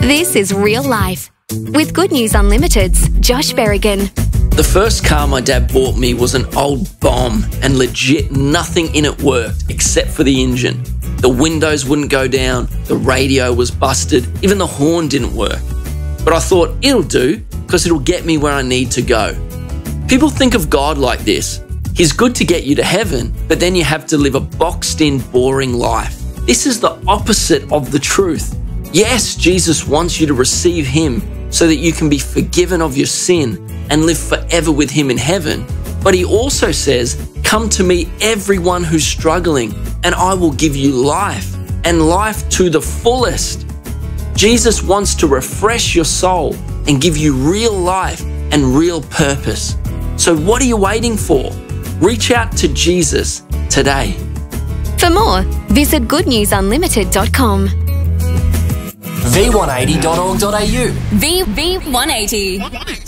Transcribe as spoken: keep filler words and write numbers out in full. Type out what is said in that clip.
This is Real Life with Good News Unlimited's Josh Berrigan. The first car my dad bought me was an old bomb, and legit nothing in it worked except for the engine. The windows wouldn't go down, the radio was busted, even the horn didn't work. But I thought, it'll do, because it'll get me where I need to go. People think of God like this. He's good to get you to heaven, but then you have to live a boxed-in, boring life. This is the opposite of the truth. Yes, Jesus wants you to receive Him so that you can be forgiven of your sin and live forever with Him in heaven. But He also says, come to me, everyone who's struggling, and I will give you life, and life to the fullest. Jesus wants to refresh your soul and give you real life and real purpose. So what are you waiting for? Reach out to Jesus today. For more, visit good news unlimited dot com. v one eighty dot org dot a u V V one eighty.